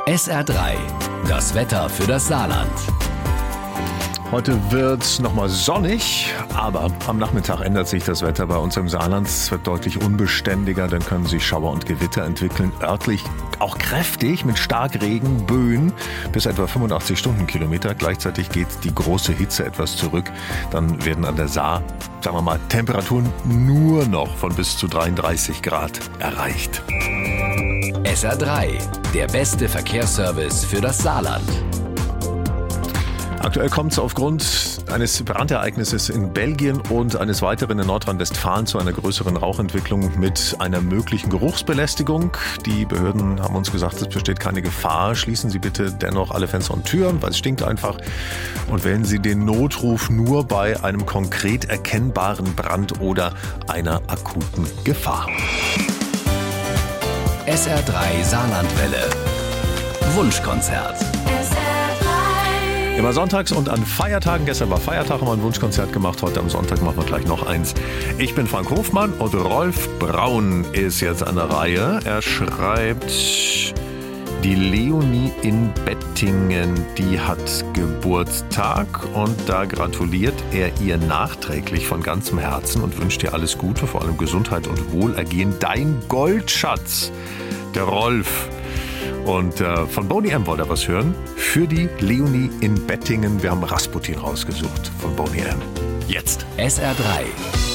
SR3, das Wetter für das Saarland. Heute wird nochmal sonnig, aber am Nachmittag ändert sich das Wetter bei uns im Saarland. Es wird deutlich unbeständiger, dann können sich Schauer und Gewitter entwickeln. Örtlich auch kräftig mit Starkregen, Böen bis etwa 85 Stundenkilometer. Gleichzeitig geht die große Hitze etwas zurück. Dann werden an der Saar, sagen wir mal, Temperaturen nur noch von bis zu 33 Grad erreicht. SR3, der beste Verkehrsservice für das Saarland. Aktuell kommt es aufgrund eines Brandereignisses in Belgien und eines weiteren in Nordrhein-Westfalen zu einer größeren Rauchentwicklung mit einer möglichen Geruchsbelästigung. Die Behörden haben uns gesagt, es besteht keine Gefahr. Schließen Sie bitte dennoch alle Fenster und Türen, weil es stinkt einfach. Und wählen Sie den Notruf nur bei einem konkret erkennbaren Brand oder einer akuten Gefahr. SR3 Saarlandwelle. Wunschkonzert. Immer sonntags und an Feiertagen. Gestern war Feiertag, haben wir ein Wunschkonzert gemacht. Heute am Sonntag machen wir gleich noch eins. Ich bin Frank Hofmann und Rolf Braun ist jetzt an der Reihe. Er schreibt, die Leonie in Bettingen, die hat Geburtstag und da gratuliert er ihr nachträglich von ganzem Herzen und wünscht ihr alles Gute, vor allem Gesundheit und Wohlergehen. Dein Goldschatz, der Rolf. Und von Boney M. wollte er was hören für die Leonie in Bettingen. Wir haben Rasputin rausgesucht von Boney M. Jetzt. SR3.